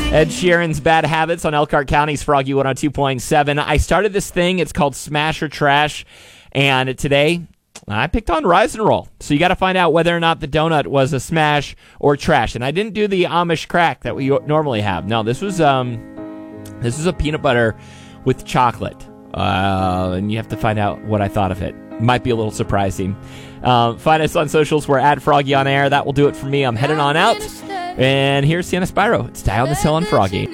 Ed Sheeran's Bad Habits on Elkhart County's Froggy 102.7. I started this thing. It's called Smash or Trash. And today, I picked on Rise and Roll. So you got to find out whether or not the donut was a smash or trash. And I didn't do the Amish crack that we normally have. No, this was a peanut butter with chocolate. And you have to find out what I thought of it. Might be a little surprising. Find us on socials. We're at Froggy on Air. That will do it for me. I'm heading on out. And here's Sienna Spyro. It's Die on this Hill on Froggy.